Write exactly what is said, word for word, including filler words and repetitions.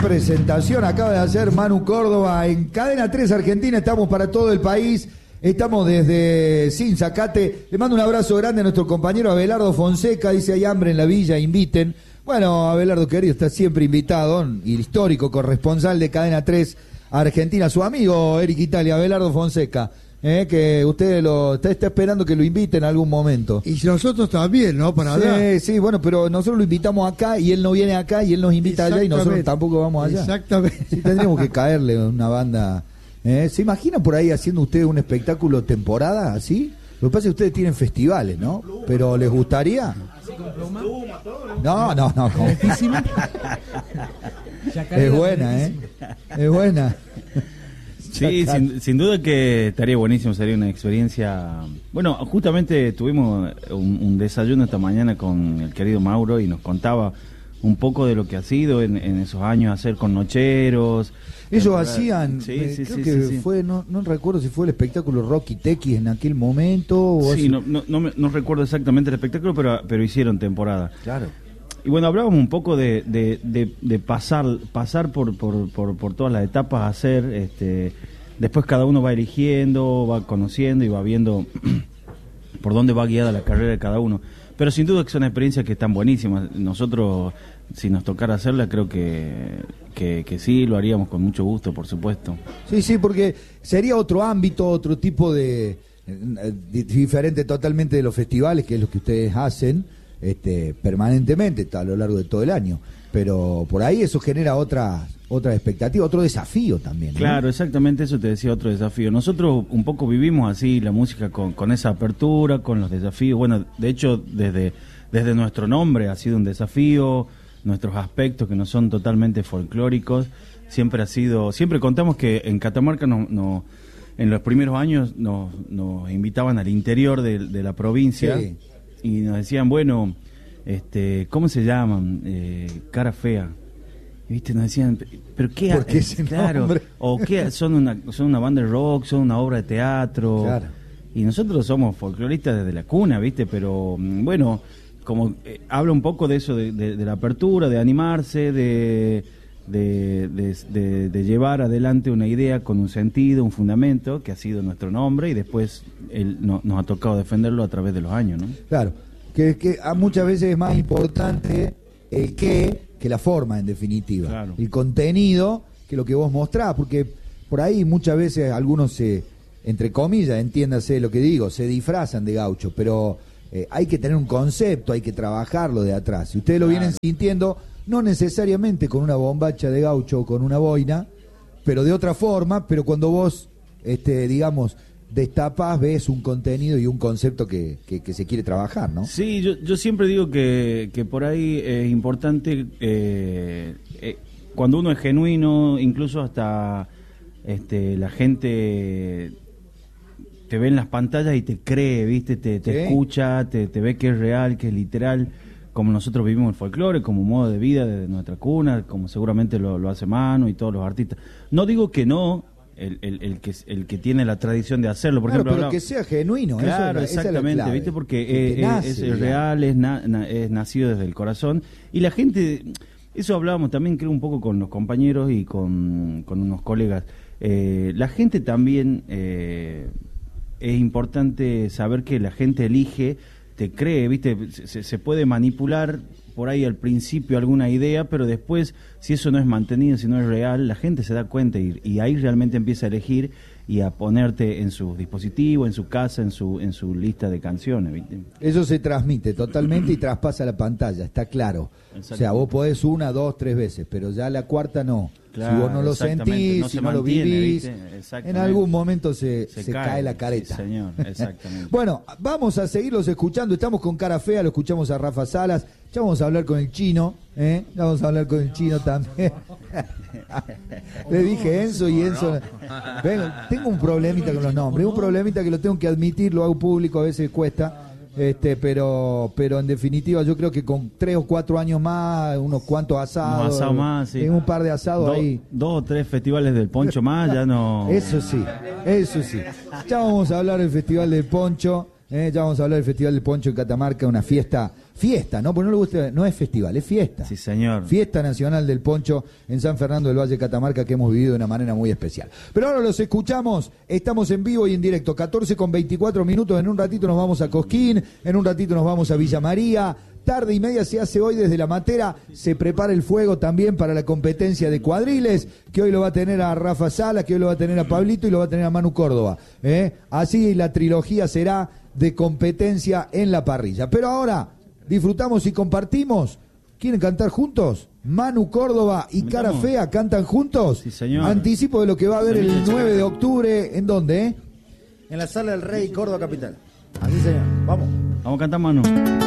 presentación acaba de hacer Manu Córdoba en Cadena tres Argentina. Estamos para todo el país. Estamos desde Sinzacate. Le mando un abrazo grande a nuestro compañero Abelardo Fonseca. Dice, hay hambre en la villa, inviten. Bueno, Abelardo querido, está siempre invitado. Y el histórico corresponsal de Cadena tres Argentina. Su amigo Eric Italia, Abelardo Fonseca. Eh, que usted lo está, está esperando que lo inviten en algún momento. Y nosotros también, ¿no? Para sí, hablar. Sí, bueno, pero nosotros lo invitamos acá y él no viene acá y él nos invita allá y nosotros tampoco vamos allá. Exactamente. Sí, tendríamos que caerle a una banda. ¿Eh? ¿Se imaginan por ahí haciendo ustedes un espectáculo temporada así? Lo que pasa es que ustedes tienen festivales, ¿no? Pero ¿les gustaría? ¿Así con pluma? No, no, no. no. Es buena, ¿eh? Es buena. Sí, sin, sin duda que estaría buenísimo, sería una experiencia. Bueno, justamente tuvimos un, un desayuno esta mañana con el querido Mauro y nos contaba un poco de lo que ha sido en, en esos años hacer con nocheros. Ellos hacían, sí, eh, sí, creo sí, que sí, sí. fue, no, no recuerdo si fue el espectáculo Rocky Tequis en aquel momento. O sí, así. no, no, no, me- no recuerdo exactamente el espectáculo, pero, pero hicieron temporada. Claro. Y bueno, hablábamos un poco de, de, de, de pasar pasar por, por, por, por todas las etapas a hacer, este, después cada uno va eligiendo, va conociendo y va viendo por dónde va guiada la carrera de cada uno. Pero sin duda que son experiencias que están buenísimas. Nosotros, si nos tocara hacerla, creo que, que, que sí, lo haríamos con mucho gusto, por supuesto. Sí, sí, porque sería otro ámbito, otro tipo de, de- diferente totalmente de los festivales, que es lo que ustedes hacen este, permanentemente a lo largo de todo el año. Pero por ahí eso genera otra otra expectativa, otro desafío también, ¿no? Claro, exactamente eso te decía, otro desafío. Nosotros un poco vivimos así la música con, con esa apertura, con los desafíos. Bueno, de hecho, desde, desde nuestro nombre ha sido un desafío, nuestros aspectos que no son totalmente folclóricos, siempre ha sido, siempre contamos que en Catamarca no, no, en los primeros años nos, nos invitaban al interior de, de la provincia Sí. y nos decían, bueno, este, ¿cómo se llaman? Eh, cara fea. Y, ¿viste? Nos decían, ¿pero qué? ¿Por qué eh, ese claro, nombre? o qué, son una, son una banda de rock, son una obra de teatro. Claro. Y nosotros somos folcloristas desde la cuna, ¿viste? Pero mm, bueno, como eh, habla un poco de eso, de, de- de la apertura, de animarse, de, de, de- de- de llevar adelante una idea con un sentido, un fundamento, que ha sido nuestro nombre, y después él, no- nos ha tocado defenderlo a través de los años, ¿no? Claro, que, que a muchas veces es más importante el qué que la forma, en definitiva. Claro. El contenido que lo que vos mostrás, porque por ahí muchas veces algunos se, entre comillas, entiéndase lo que digo, se disfrazan de gaucho, pero eh, hay que tener un concepto, hay que trabajarlo de atrás. Si ustedes lo Claro. vienen sintiendo, no necesariamente con una bombacha de gaucho o con una boina, pero de otra forma, pero cuando vos, este, digamos, destapas, ves un contenido y un concepto que, que, que se quiere trabajar, ¿no? Sí, yo, yo siempre digo que, que por ahí es importante, eh, eh, cuando uno es genuino, incluso hasta este, la gente te ve en las pantallas y te cree, ¿viste? Te, te Sí. escucha, te, te ve que es real, que es literal, como nosotros vivimos el folclore, como modo de vida desde nuestra cuna, como seguramente lo, lo hace Manu y todos los artistas. No digo que no, el, el, el, que, el que tiene la tradición de hacerlo, por Claro, ejemplo... pero hablaba- que sea genuino. eso Claro, es la- esa es la exactamente, clave. ¿viste? Porque Que eh, te nace, es, es digamos. real, es, na- na- es nacido desde el corazón. Y la gente, eso hablábamos también, creo, un poco con los compañeros y con, con unos colegas. Eh, la gente también, eh, es importante saber que la gente elige, te cree, ¿viste? Se, se puede manipular por ahí al principio alguna idea, pero después, si eso no es mantenido, si no es real, la gente se da cuenta y, y ahí realmente empieza a elegir y a ponerte en su dispositivo, en su casa, en su en su lista de canciones, ¿viste? Eso se transmite totalmente y traspasa la pantalla, está claro. O sea, vos podés una, dos, tres veces, pero ya la cuarta no. Claro, si vos no lo exactamente, sentís, no si se no lo mantiene, vivís, ¿viste? en Exactamente. algún momento se, Se se cae, cae la careta. sí, señor, exactamente. Bueno, vamos a seguirlos escuchando. Estamos con Cara Fea, lo escuchamos a Rafa Salas. Ya vamos a hablar con el chino, ¿eh? Ya vamos a hablar con el chino también. Le dije Enzo y Enzo. Ven, tengo un problemita con los nombres, un problemita que lo tengo que admitir, lo hago público, a veces cuesta. Este, pero, pero en definitiva yo creo que con tres o cuatro años más, unos cuantos asados, Unos asados más, sí. tengo un par de asados Do- ahí. Dos o tres festivales del poncho más, ya no... Eso sí, eso sí. Ya vamos a hablar del Festival del Poncho, Eh, ya vamos a hablar del Festival del Poncho en Catamarca, una fiesta, fiesta, ¿no? Porque no le gusta, no es festival, es fiesta. Sí, señor. Fiesta Nacional del Poncho en San Fernando del Valle, Catamarca, que hemos vivido de una manera muy especial. Pero ahora los escuchamos, estamos en vivo y en directo, catorce con veinticuatro minutos, en un ratito nos vamos a Cosquín, en un ratito nos vamos a Villa María. Tarde y media se hace hoy desde La Matera, se prepara el fuego también para la competencia de cuadriles, que hoy lo va a tener a Rafa Sala, que hoy lo va a tener a Pablito y lo va a tener a Manu Córdoba. ¿eh? Así la trilogía será de competencia en la parrilla. Pero ahora, disfrutamos y compartimos. ¿Quieren cantar juntos? Manu Córdoba y Cara Fea cantan juntos. Sí, señor. Anticipo de lo que va a haber el nueve de octubre. ¿En dónde? Eh? En la Sala del Rey, Córdoba Capital. Así, señor. Vamos. Vamos a cantar, Manu.